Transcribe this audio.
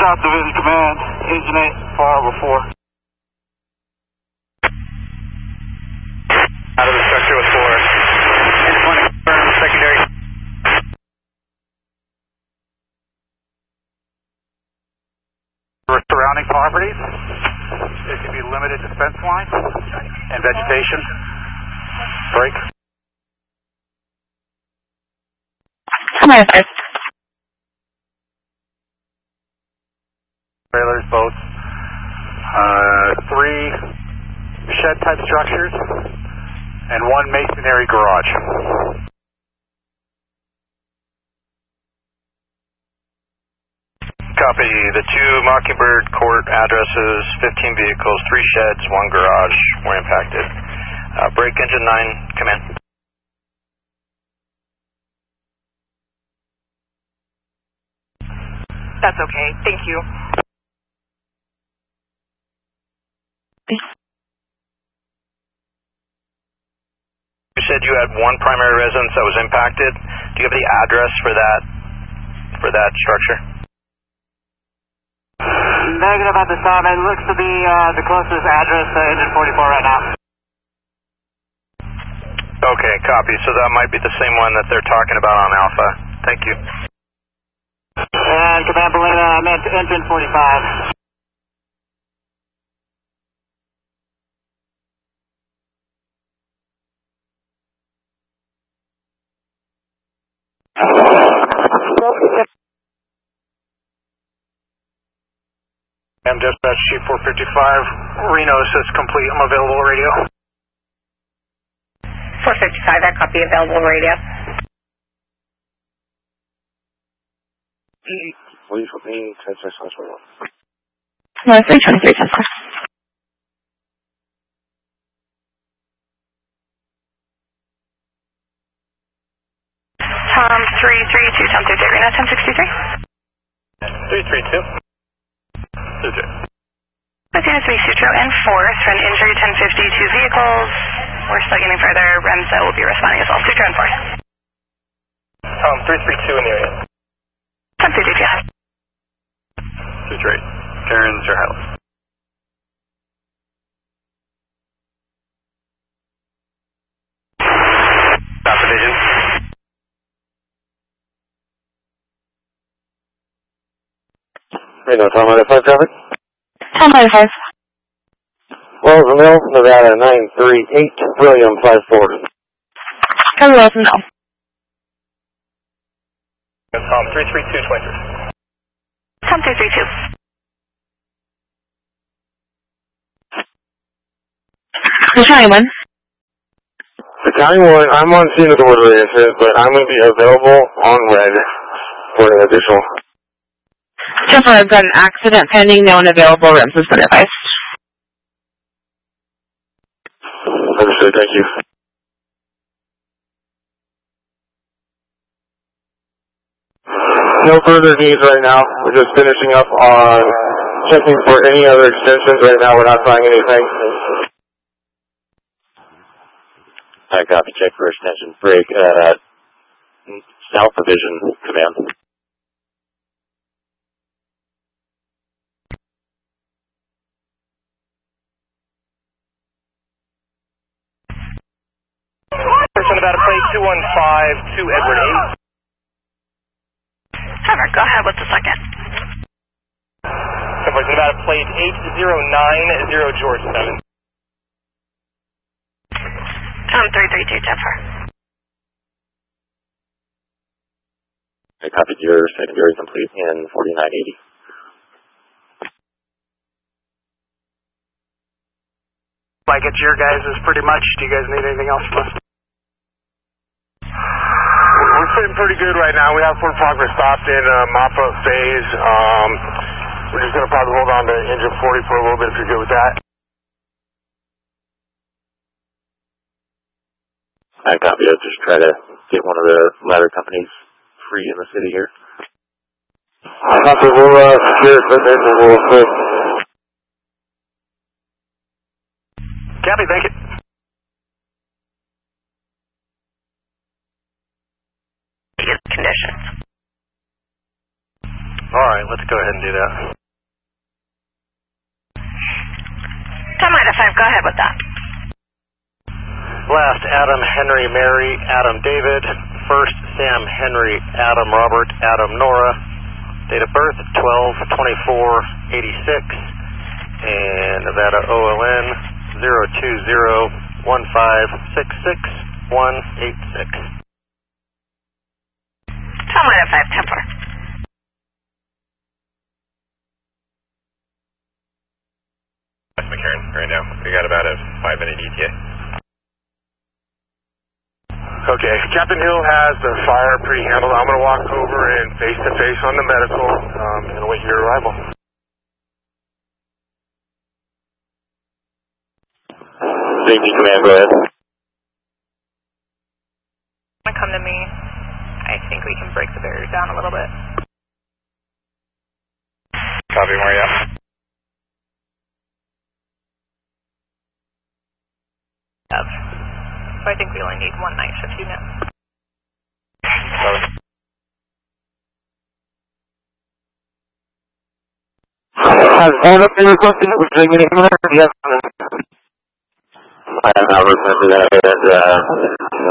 South Division Command, Engine 8, far over 4. Out of the structure with 4. Engine 1, secondary. Surrounding properties, there can be limited defense lines and vegetation. Break. Trailers, boats, 3 shed-type structures, and 1 masonry garage. Copy. The 2 Mockingbird Court addresses, 15 vehicles, 3 sheds, 1 garage were impacted. Break engine 9, come in. That's okay. Thank you. You said you had 1 primary residence that was impacted. Do you have the address for that structure? Negative at this time. It looks to be the closest address to Engine 44 right now. Okay, copy. So that might be the same one that they're talking about on Alpha. Thank you. And Command Belina, I meant Engine 45. I'm dispatch Chief 455. Reno says complete. I'm available radio. 455, I copy available radio. Please with me, 10-6 hospital. No, 323, 10-6. Tom 332, Tom 33, Reno 1063. 332. Sutro. Martinez, Sutro and 4th, for an injury 1050, 2 vehicles. We're still getting further. REMSA will be responding as well. Sutro and 4th. Tom 332 in the area. Tom 332. Sutro 8. Karen's your house. South Division. Reno, Tom 95 traffic. Tom 95. Wells Mill, Nevada 938, William 54. Come Wells Mill. Tom 332 23. Tom 332. The county one. The county one, I'm on scene with the order incident, but I'm going to be available on red for an additional. So far, I've got an accident pending, no one available, REMS has been advised. Understood, thank you. No further needs right now. We're just finishing up on checking for any other extensions right now. We're not trying anything. I copy, check for extension break at South Division Command. Person about a plate 215 to Edward 8. Trevor, go ahead with the second. Person about a plate 8090 George 7. Tom 332, Trevor. I copied your secondary complete in 4980. Like it's your guys is pretty much. Do you guys need anything else from us? We're sitting pretty good right now. We have full progress stopped in mop-up phase. We're just going to probably hold on to engine 40 for a little bit if you're good with that. I copy it. Just try to get one of the ladder companies free in the city here. Copy. We'll secure equipment and we'll flip. Copy, thank you. Conditions. All right, let's go ahead and do that. 5, go ahead with that. Last, Adam Henry Mary, Adam David. First, Sam Henry, Adam Robert, Adam Nora. Date of birth, 12/24/86. And Nevada OLN 020-1566186. Tomlin at 5, Templar. That's McCarran right now. We got about a 5-minute ETA. Okay, Captain Hill has the fire pre-handled. I'm going to walk over and face-to-face on the medical and await your arrival. Safety command, go ahead. Come to me. I think we can break the barriers down a little bit. Copy, where you at? So I think we only need one night shift unit. Has owner been requested? We're taking it in there? Yes. I have not remembered that.